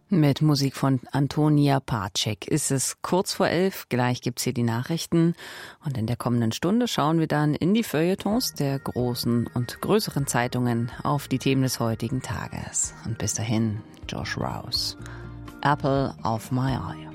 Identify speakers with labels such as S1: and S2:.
S1: Mit Musik von Antonia Pacek ist es kurz vor 11. Gleich gibt's hier die Nachrichten. Und in der kommenden Stunde schauen wir dann in die Feuilletons der großen und größeren Zeitungen auf die Themen des heutigen Tages. Und bis dahin, Josh Rouse. Apple of My Eye.